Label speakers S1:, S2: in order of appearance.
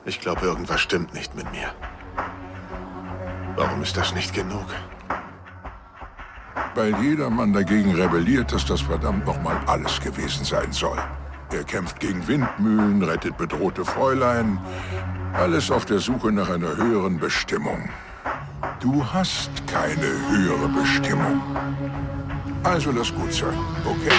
S1: Ich glaube, irgendwas stimmt nicht mit mir. Warum ist das nicht genug?
S2: Weil jedermann dagegen rebelliert, dass das verdammt nochmal alles gewesen sein soll. Er kämpft gegen Windmühlen, rettet bedrohte Fräulein. Alles auf der Suche nach einer höheren Bestimmung. Du hast keine höhere Bestimmung. Also lass gut sein, okay?